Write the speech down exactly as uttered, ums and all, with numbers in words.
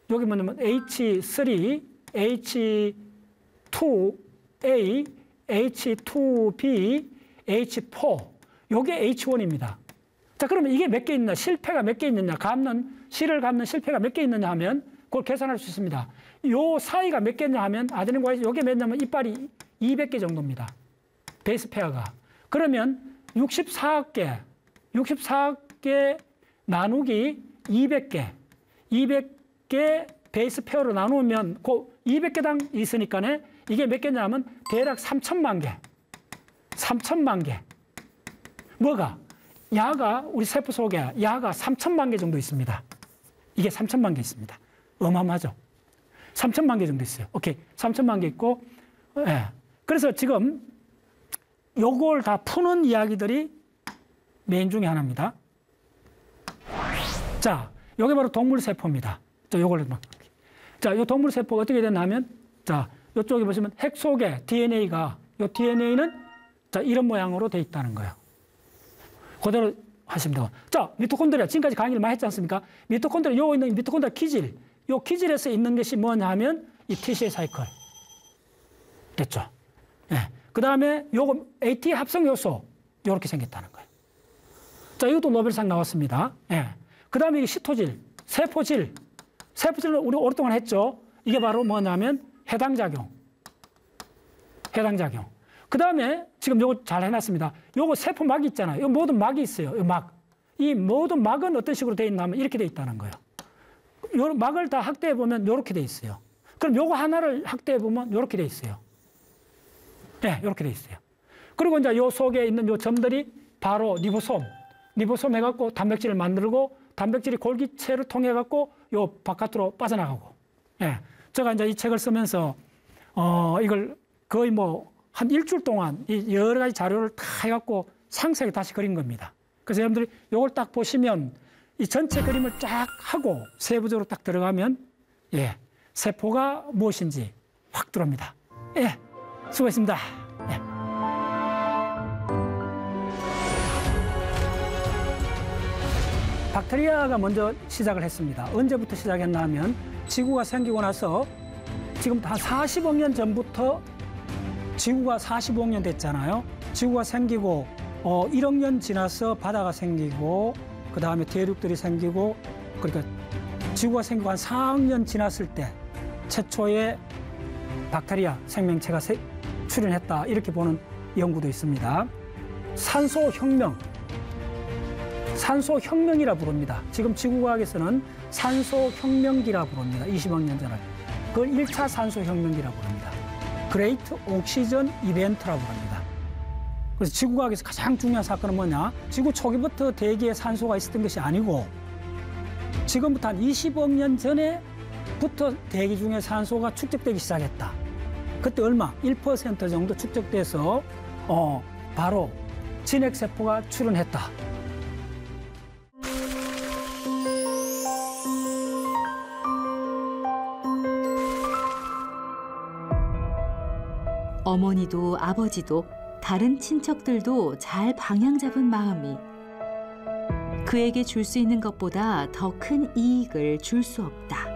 여기 뭐냐면 에이치 쓰리, 에이치 투 에이, 에이치 투 비, 에이치 포. 요게 에이치 원입니다. 자, 그러면 이게 몇 개 있느냐? 실패가 몇 개 있느냐? 감는, 실을 감는 실패가 몇 개 있느냐 하면 그걸 계산할 수 있습니다. 요 사이가 몇 개냐 하면 아데닌과 요게 몇냐면 이빨이 이백 개 정도입니다. 베이스 페어가. 그러면 육십사 개, 육십사 개 나누기 이백 개, 이백 개 베이스 페어로 나누면 그 이백 개당 있으니까 이게 몇 개냐 하면 대략 삼천만 개. 삼천만 개. 뭐가? 야가 우리 세포 속에 야가 삼천만 개 정도 있습니다. 이게 삼천만 개 있습니다. 어마어마하죠? 삼천만 개 정도 있어요. 오케이. 삼천만 개 있고, 예. 그래서 지금 요걸 다 푸는 이야기들이 메인 중에 하나입니다. 자, 요게 바로 동물 세포입니다. 자, 요걸 막. 자, 요 동물 세포가 어떻게 되나 하면, 자, 요쪽에 보시면 핵 속에 디엔에이가, 요 디엔에이는 자, 이런 모양으로 돼 있다는 거예요. 그대로 하시면 되고. 자, 미토콘드리아. 지금까지 강의를 많이 했지 않습니까? 미토콘드리아, 요 있는 미토콘드리아 기질. 요 기질에서 있는 것이 뭐냐 하면 이 티씨에이 사이클. 됐죠? 예. 그 다음에 요거 에이티 합성 요소. 요렇게 생겼다는 거예요. 자, 이것도 노벨상 나왔습니다. 예. 그 다음에 이게 시토질, 세포질. 세포질은 우리 오랫동안 했죠. 이게 바로 뭐냐면 해당작용. 해당작용. 그 다음에 지금 요거 잘 해놨습니다. 요거 세포막이 있잖아요. 요 모든 막이 있어요. 요 막. 이 모든 막은 어떤 식으로 돼 있나 하면 이렇게 돼 있다는 거예요. 요 막을 다 확대해 보면 요렇게 돼 있어요. 그럼 요거 하나를 확대해 보면 요렇게 돼 있어요. 네, 요렇게 돼 있어요. 그리고 이제 요 속에 있는 요 점들이 바로 리보솜. 리보솜 해갖고 단백질을 만들고 단백질이 골기체를 통해갖고 요 바깥으로 빠져나가고. 예. 네, 제가 이제 이 책을 쓰면서, 어, 이걸 거의 뭐 한 일주일 동안 이 여러 가지 자료를 다 해갖고 상세하게 다시 그린 겁니다. 그래서 여러분들이 요걸 딱 보시면 이 전체 그림을 쫙 하고 세부적으로 딱 들어가면, 예, 세포가 무엇인지 확 들어옵니다. 예, 수고했습니다. 예. 박테리아가 먼저 시작을 했습니다. 언제부터 시작했나 하면 지구가 생기고 나서 지금 한 사십억 년 전부터 지구가 사십오억 년 됐잖아요. 지구가 생기고 어, 일억 년 지나서 바다가 생기고 그 다음에 대륙들이 생기고 그러니까 지구가 생기고 한 사억 년 지났을 때 최초의 박테리아 생명체가 세, 출현했다 이렇게 보는 연구도 있습니다. 산소혁명, 산소혁명이라 부릅니다. 지금 지구과학에서는 산소혁명기라 부릅니다. 이십억 년 전을. 그걸 일 차 산소혁명기라 부릅니다. 그레이트 옥시전 이벤트라고 합니다. 그래서 지구과학에서 가장 중요한 사건은 뭐냐? 지구 초기부터 대기에 산소가 있었던 것이 아니고 지금부터 한 이십억 년 전에부터 대기 중에 산소가 축적되기 시작했다. 그때 얼마? 일 퍼센트 정도 축적돼서 어, 바로 진핵세포가 출현했다. 어머니도 아버지도 다른 친척들도 잘 방향 잡은 마음이 그에게 줄 수 있는 것보다 더 큰 이익을 줄 수 없다.